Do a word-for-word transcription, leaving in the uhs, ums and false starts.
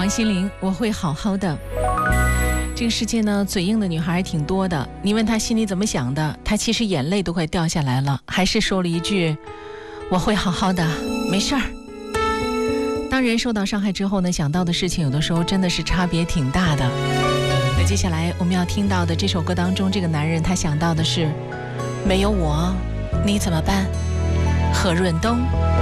王心凌，我会好好的。这个世界呢，嘴硬的女孩挺多的，你问她心里怎么想的，她其实眼泪都快掉下来了，还是说了一句我会好好的，没事儿。当人受到伤害之后呢，想到的事情有的时候真的是差别挺大的。那接下来我们要听到的这首歌当中，这个男人他想到的是没有我你怎么办？何润东。